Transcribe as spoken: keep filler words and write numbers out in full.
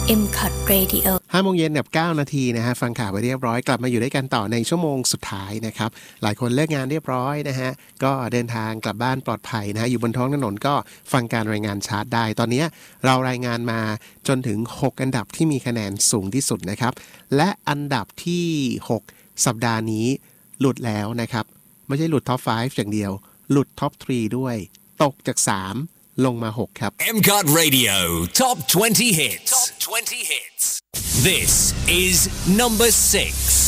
เอ็ม คอท Radio ห้าโมงเย็นแบบเก้านาทีนะฮะฟังข่าวไปเรียบร้อยกลับมาอยู่ด้วยกันต่อในชั่วโมงสุดท้ายนะครับหลายคนเลิกงานเรียบร้อยนะฮะก็เดินทางกลับบ้านปลอดภัยนะฮะอยู่บนท้องถนนก็ฟังการรายงานชาร์ตได้ตอนนี้เรารายงานมาจนถึงหกอันดับที่มีคะแนนสูงที่สุดนะครับและอันดับที่หกสัปดาห์นี้หลุดแล้วนะครับไม่ใช่หลุดท็อปห้าอย่างเดียวหลุดท็อปสามด้วยตกจากสามลงมาหกครับเอ็ม คอท Radio Top twenty Hits Top twenty Hits This is number six